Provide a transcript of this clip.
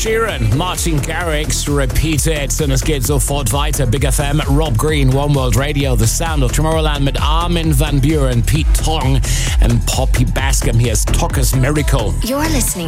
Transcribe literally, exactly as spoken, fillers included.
Sheeran, Martin Garrix, Repeat It. Und es geht sofort weiter. Big F M, Rob Green, One World Radio, The Sound of Tomorrowland mit Armin van Buuren, Pete Tong und Poppy Bascom. Hier ist Tocca's Miracle. You're listening